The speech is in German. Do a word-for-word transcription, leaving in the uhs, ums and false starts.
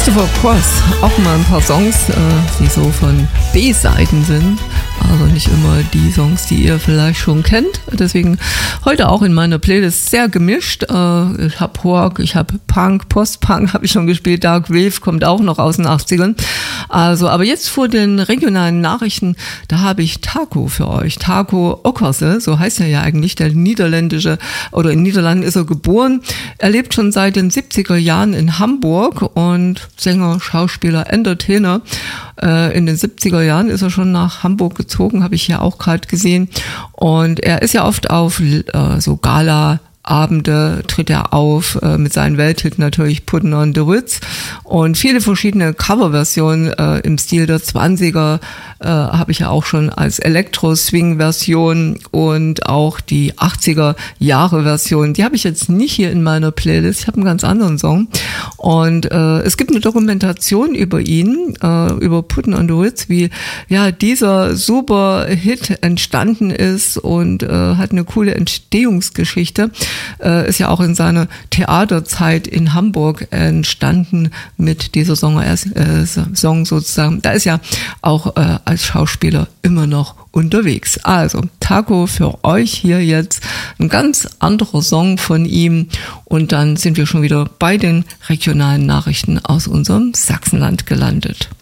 Christopher Cross, auch mal ein paar Songs, äh, die so von B-Seiten sind. Also nicht immer die Songs, die ihr vielleicht schon kennt. Deswegen heute auch in meiner Playlist sehr gemischt. Äh, ich habe Rock, ich habe Punk, Post-Punk habe ich schon gespielt. Dark Wave kommt auch noch aus den achtzigern. Also, aber jetzt vor den regionalen Nachrichten, da habe ich Taco für euch. Taco Ockerse, so heißt er ja eigentlich, der niederländische, oder in den Niederlanden ist er geboren. Er lebt schon seit den siebziger Jahren in Hamburg und Sänger, Schauspieler, Entertainer. In den siebziger Jahren ist er schon nach Hamburg gezogen, habe ich ja auch gerade gesehen. Und er ist ja oft auf äh, so Gala-Abende, tritt er auf, äh, mit seinen Welthit natürlich Puttin' on the Ritz. Und viele verschiedene Coverversionen äh, im Stil der zwanziger äh, habe ich ja auch schon als Elektro-Swing-Version und auch die achtziger-Jahre-Version. Die habe ich jetzt nicht hier in meiner Playlist. Ich habe einen ganz anderen Song. Und äh, es gibt eine Dokumentation über ihn, äh, über Puttin' on the Ritz, wie ja dieser super Hit entstanden ist und äh, hat eine coole Entstehungsgeschichte. Äh, ist ja auch in seiner Theaterzeit in Hamburg entstanden mit dieser Song, äh, Song sozusagen. Da ist ja auch äh, als Schauspieler immer noch unterwegs. Also Taco für euch hier jetzt ein ganz anderer Song von ihm und dann sind wir schon wieder bei den regionalen Nachrichten aus unserem Sachsenland gelandet.